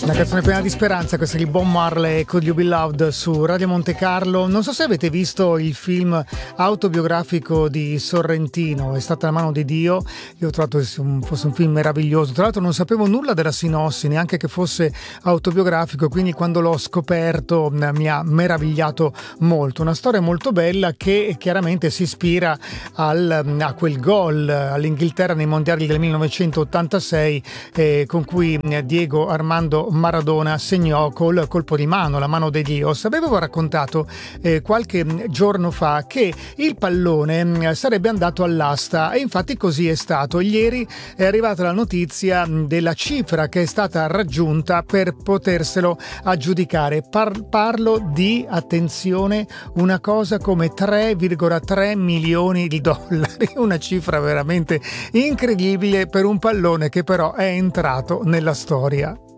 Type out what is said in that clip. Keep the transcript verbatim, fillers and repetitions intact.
Una canzone piena di speranza, questa di Bob Marley, Could You Be Loved, su Radio Monte Carlo. Non so se avete visto il film autobiografico di Sorrentino, È stata la mano di Dio. Io ho trovato che fosse un film meraviglioso. Tra l'altro non sapevo nulla della sinossi, neanche che fosse autobiografico, quindi quando l'ho scoperto mi ha meravigliato molto. Una storia molto bella che chiaramente si ispira al, a quel gol all'Inghilterra nei mondiali del millenovecentottantasei eh, con cui Diego Armando Maradona segnò col colpo di mano, la mano di Dios. Avevo raccontato eh, qualche giorno fa che il pallone eh, sarebbe andato all'asta e infatti così è stato. Ieri è arrivata la notizia della cifra che è stata raggiunta per poterselo aggiudicare. Par- parlo di, attenzione, una cosa come tre virgola tre milioni di dollari, una cifra veramente incredibile per un pallone che però è entrato nella storia.